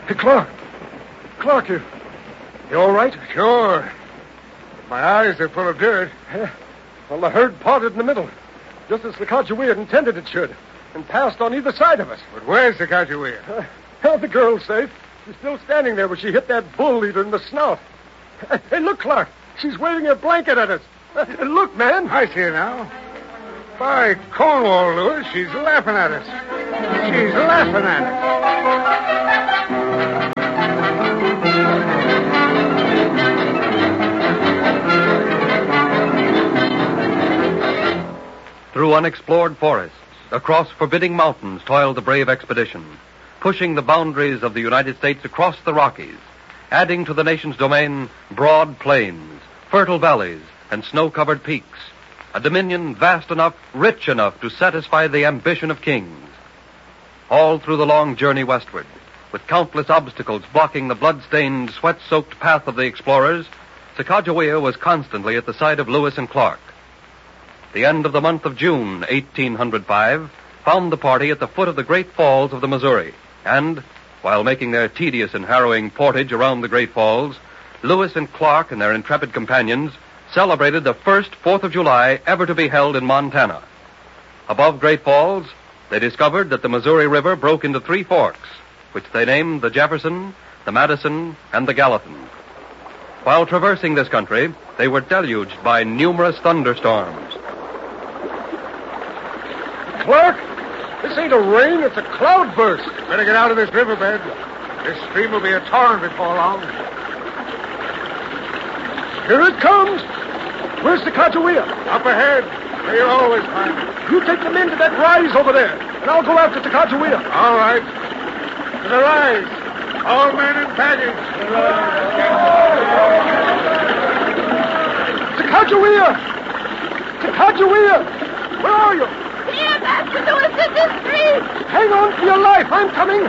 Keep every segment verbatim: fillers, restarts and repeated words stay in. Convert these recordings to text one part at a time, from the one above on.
Hey, Clark. Clark, you... You all right? Sure. My eyes are full of dirt. Yeah. Well, the herd parted in the middle, just as Sacagawea intended it should, and passed on either side of us. But where's Sacagawea? Uh, well, the girl's safe. She's still standing there where she hit that bull leader in the snout. Hey, look, Clark. She's waving her blanket at us. Uh, look, man. I see her now. By Cornwall, Lewis, she's laughing at us. She's laughing at us. Through unexplored forests, across forbidding mountains, toiled the brave expedition, pushing the boundaries of the United States across the Rockies, adding to the nation's domain broad plains, fertile valleys, and snow-covered peaks, a dominion vast enough, rich enough to satisfy the ambition of kings. All through the long journey westward, with countless obstacles blocking the blood-stained, sweat-soaked path of the explorers, Sacagawea was constantly at the side of Lewis and Clark. The end of the month of June, eighteen oh five, found the party at the foot of the Great Falls of the Missouri, and, while making their tedious and harrowing portage around the Great Falls, Lewis and Clark and their intrepid companions celebrated the first Fourth of July ever to be held in Montana. Above Great Falls, they discovered that the Missouri River broke into three forks, which they named the Jefferson, the Madison, and the Gallatin. While traversing this country, they were deluged by numerous thunderstorms. Clark, this ain't a rain, it's a cloudburst. Better get out of this riverbed. This stream will be a torrent before long. Here it comes. Where's Sacagawea? Up ahead, where you always find it. You take the men to that rise over there, and I'll go after Sacagawea. All right. To the rise. All men in baggage. Sacagawea! Sacagawea! Where are you? Here, Master Lewis, in this street. Hang on for your life. I'm coming.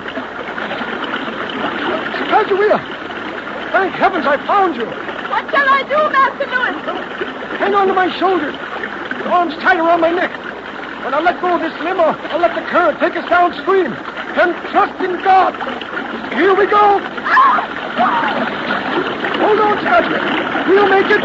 Sacagawea! Thank heavens I found you. What shall I do, Master Lewis? Hang on to my shoulders. Your arms tight around my neck. When I let go of this limb, I'll, I'll let the current take us downstream. And trust in God. Here we go. Hold on, Sacagawea. We'll make it.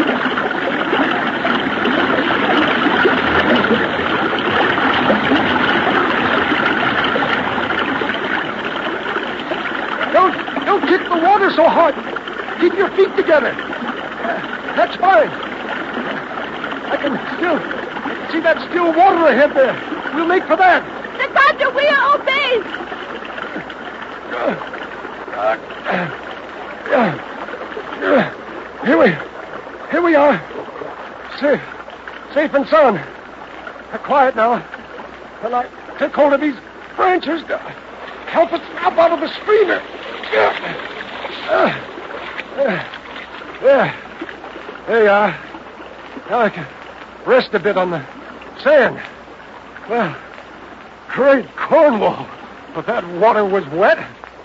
Don't, don't kick the water so hard. Keep your feet together. That's fine. I can still see that still water ahead there. We'll make for that. Sacagawea obeys. Here we, here we are. Safe, safe and sound. Quiet now. Well, I take hold of these branches to help us up out of the stream. Uh, uh, there. There you are. Now I can rest a bit on the sand. Well, great Cornwall, but that water was wet.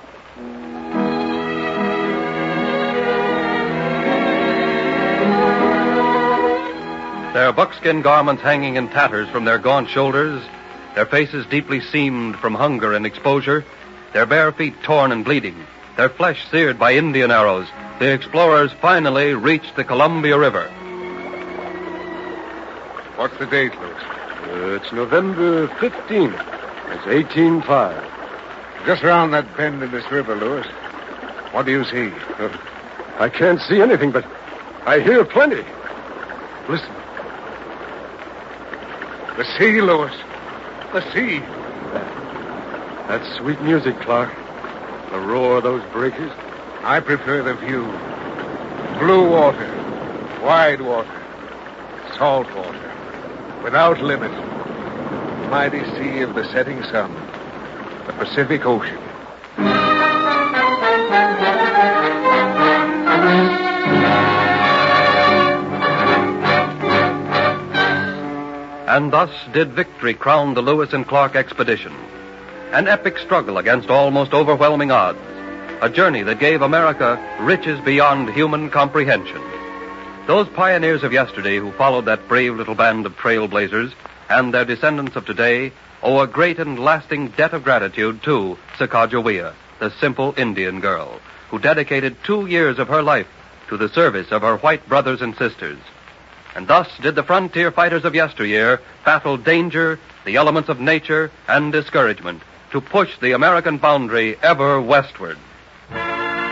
Their buckskin garments hanging in tatters from their gaunt shoulders, their faces deeply seamed from hunger and exposure, their bare feet torn and bleeding, their flesh seared by Indian arrows, the explorers finally reached the Columbia River. What's the date, Lewis? Uh, it's November fifteenth. It's eighteen oh five. Just around that bend in this river, Lewis. What do you see? Uh, I can't see anything, but I hear plenty. Listen. The sea, Lewis. The sea. That's sweet music, Clark. The roar of those breakers. I prefer the view. Blue water. Wide water. Salt water. Without limit. Mighty sea of the setting sun. The Pacific Ocean. And thus did victory crown the Lewis and Clark expedition. An epic struggle against almost overwhelming odds. A journey that gave America riches beyond human comprehension. Those pioneers of yesterday who followed that brave little band of trailblazers and their descendants of today owe a great and lasting debt of gratitude to Sacagawea, the simple Indian girl who dedicated two years of her life to the service of her white brothers and sisters. And thus did the frontier fighters of yesteryear battle danger, the elements of nature, and discouragement to push the American boundary ever westward.